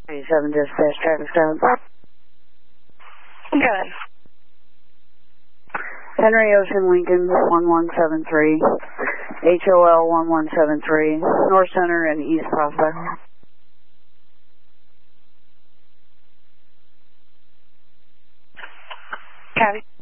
7 dispatch, traffic 7. Good. Henry Ocean Lincoln 1173, HOL 1173, North Center and East Prospect. Copy.